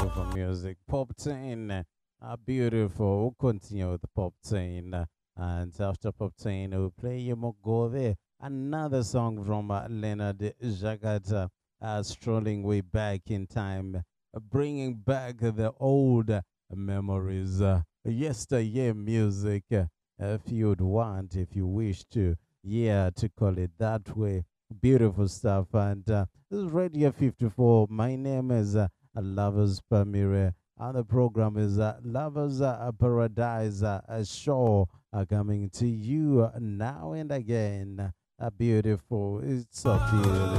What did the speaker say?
beautiful music. Pop 10. Beautiful. We'll continue with the Pop 10. And after Pop 10, we'll play Yemogove, another song from Leonard Jagata, strolling way back in time, bringing back the old memories, yesteryear music, if you'd want, if you wish to, yeah, to call it that way. Beautiful stuff. And this is Radio 54. My name is Lovers Pamire. And the program is Lovers Paradise Show, coming to you now and again. Beautiful. It's so beautiful.